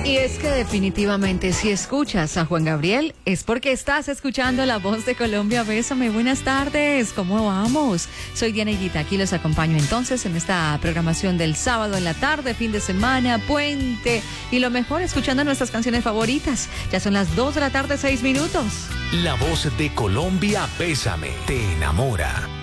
Y es que definitivamente si escuchas a Juan Gabriel es porque estás escuchando La Voz de Colombia. Bésame, buenas tardes, ¿cómo vamos? Soy Diana Higuita, aquí los acompaño entonces en esta programación del sábado en la tarde, fin de semana, puente y lo mejor escuchando nuestras canciones favoritas. Ya son las 2 de la tarde, 6 minutos. La Voz de Colombia, Bésame, te enamora.